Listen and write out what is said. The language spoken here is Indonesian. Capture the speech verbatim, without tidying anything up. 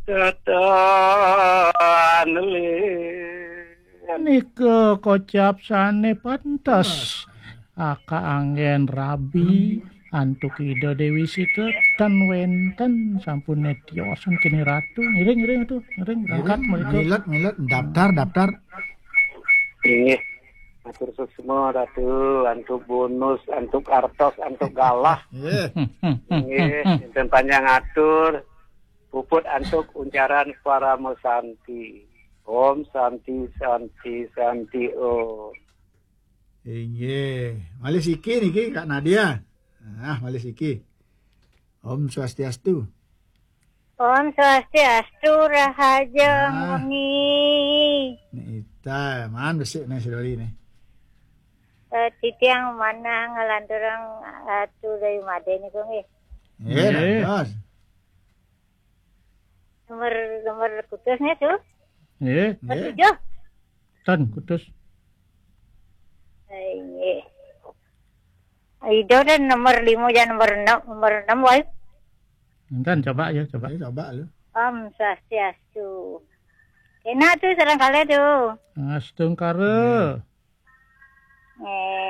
Tetan Nike kocap sane pantas. Aka anggen rabi antuk ida Dewi Sita dan wenten sampun netiosan kini ratu ngiring ngiring itu ngiring berangkat mereka Milet milet daftar daftar. Ini atur semua ratu antuk bonus antuk artos antuk galah. Nggih. Nggih, enten panjang atur puput antuk uncaran para Santi. Om Santi Santi Santi Om. Inggih. Malih siki niki Kak Nadia. Ah, malih siki. Om Swastiastu. Om Swastiastu Rahaja Ah. Muni. Nita, man besik nih sidoli nih. Eh, titiang mana ngalanturang atu dari made ni kong eh. Eh, Nggih. terus. Nomor nomor kutusnya tuh. nggih Nomor Nggih. tujuh. tan kutus Eh, Itu dan nomor lima dan nomor enam nomor enam wai. tan coba ya coba Eh, coba lu. Om Swastiastu. Enak tuh serang kali tuh. astung kare Eh,